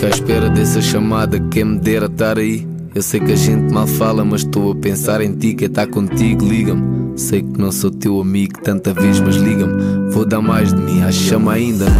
Fico à espera dessa chamada, quem me dera estar aí. Eu sei que a gente mal fala, mas estou a pensar em ti. Quem está contigo, liga-me. Sei que não sou teu amigo tanta vez, mas liga-me. Vou dar mais de mim, a chama ainda não